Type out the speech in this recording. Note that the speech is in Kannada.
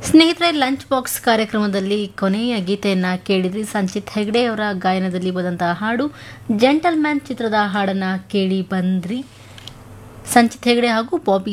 ಸ್ನೇಹಿತರೆ, ಲಂಚ್ ಬಾಕ್ಸ್ ಕಾರ್ಯಕ್ರಮದಲ್ಲಿ ಕೊನೆಯ ಗೀತೆಯನ್ನ ಕೇಳಿದ್ರಿ. ಸಂಚಿತ್ ಹೆಗ್ಡೆ ಅವರ ಗಾಯನದಲ್ಲಿ ಬಂದಂತಹ ಹಾಡು ಜೆಂಟಲ್ಮ್ಯಾನ್ ಚಿತ್ರದ ಹಾಡನ್ನ ಕೇಳಿ ಬಂದ್ರಿ. ಸಂಚಿತ್ ಹೆಗ್ಡೆ ಹಾಗೂ ಬಾಬಿ